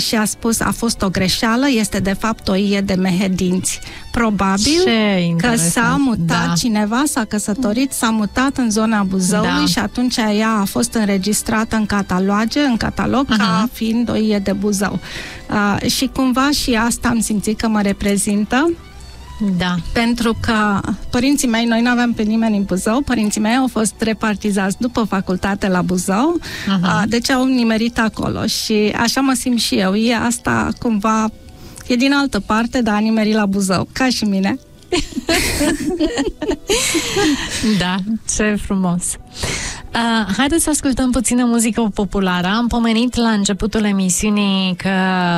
și a spus a fost o greșeală, este de fapt o ie de mehedinți. Probabil că s-a mutat cineva, s-a căsătorit, s-a mutat în zona Buzăului și atunci ea a fost înregistrată în catalog ca fiind o ie de Buzău. Și cumva și asta am simțit că mă reprezintă. Da. Pentru că părinții mei, noi nu aveam pe nimeni în Buzău, părinții mei au fost repartizați după facultate la Buzău, deci au nimerit acolo și așa mă simt și eu. E asta cumva, e din altă parte, dar a nimerit la Buzău, ca și mine. Da, ce frumos. Haideți să ascultăm puțină muzică populară. Am pomenit la începutul emisiunii că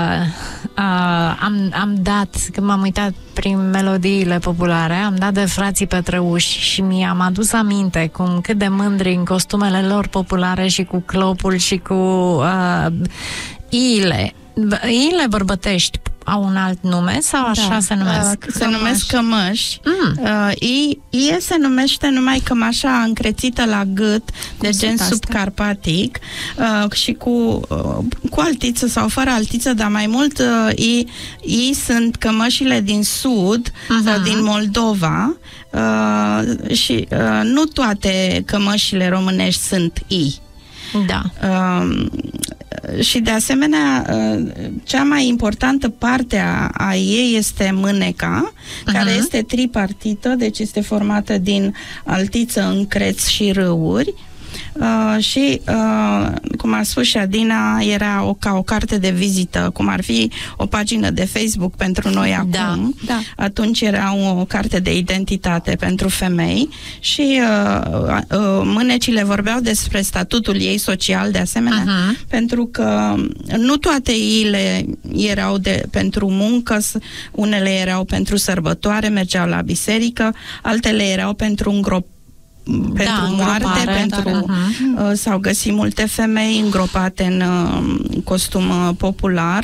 am dat, când m-am uitat prin melodiile populare, am dat de frații Petreuși și mi-am adus aminte cât de mândri în costumele lor populare și cu clopul și cu iile. Iile bărbătești au un alt nume sau așa se numesc? Se numesc cămăși. Ie se numește numai cămașa încrețită la gât, de gen subcarpatic, și cu altiță sau fără altiță, dar mai mult ii sunt cămășile din sud sau din Moldova, și nu toate cămășile românești sunt ii. Da. Și de asemenea, cea mai importantă parte a ei este mâneca, care este tripartită, deci este formată din altiță, încreț și râuri. Și, cum a spus și Adina, era ca o carte de vizită, cum ar fi o pagină de Facebook pentru noi acum. Atunci era o carte de identitate pentru femei și mânecile vorbeau despre statutul ei social, de asemenea, pentru că nu toate iile erau pentru muncă, unele erau pentru sărbătoare, mergeau la biserică, altele erau pentru moarte, s-au găsit multe femei îngropate în costum popular,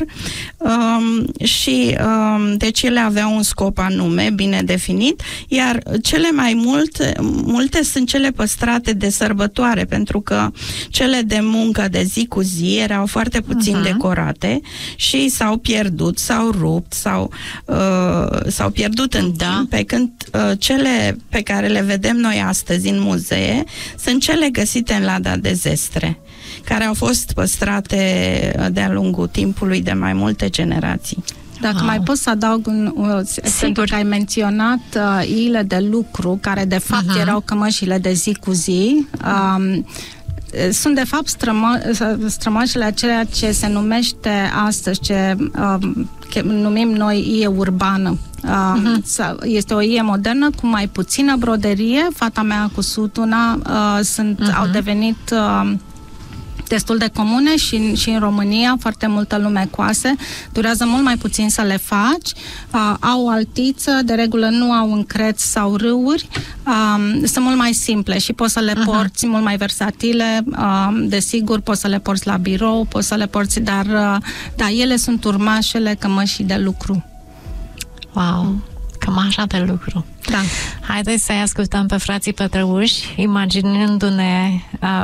și deci ele aveau un scop anume, bine definit, iar cele mai multe sunt cele păstrate de sărbătoare, pentru că cele de muncă de zi cu zi erau foarte puțin decorate și s-au pierdut, s-au rupt, s-au pierdut în timp, pe când cele pe care le vedem noi astăzi în muzee sunt cele găsite în Lada de Zestre, care au fost păstrate de-a lungul timpului de mai multe generații. Dacă mai pot să adaug pentru că ai menționat iile de lucru, care de fapt erau cămășile de zi cu zi, sunt de fapt strămoșile a ceea ce se numește astăzi, ce numim noi ie urbană. Este o ie modernă cu mai puțină broderie. Fata mea cu sutuna au devenit destul de comune și în România, foarte multă lume coase. Durează mult mai puțin să le faci. Au altiță, de regulă nu au încreț sau râuri. Sunt mult mai simple și poți să le porți mult mai versatile. Desigur, poți să le porți la birou, poți să le porți, dar ele sunt urmașele cămășii de lucru. Wow! Cămașa de lucru. Da. Haideți să-i ascultăm pe frații Petreuși, imaginându-ne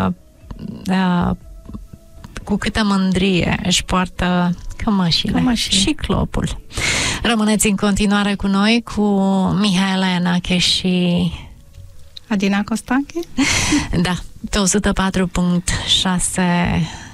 cu câtă mândrie își poartă cămășile și clopul. Rămâneți în continuare cu noi, cu Mihaela Enache și Adina Costache. Da, pe 104.6